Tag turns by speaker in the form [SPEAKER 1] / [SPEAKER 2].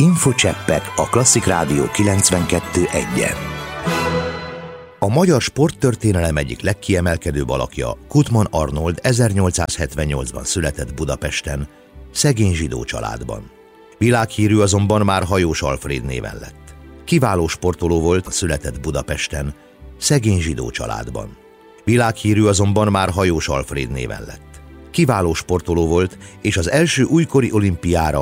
[SPEAKER 1] Infocseppek a Klasszik Rádió 92.1-en. A magyar sporttörténelem egyik legkiemelkedőbb alakja, Kottmann Arnold 1878-ban született Budapesten, szegény zsidó családban. Világhírű azonban már Hajós Alfréd néven lett. Kiváló sportoló volt, született Budapesten, szegény zsidó családban. Világhírű azonban már Hajós Alfréd néven lett. Kiváló sportoló volt, és az első újkori olimpiára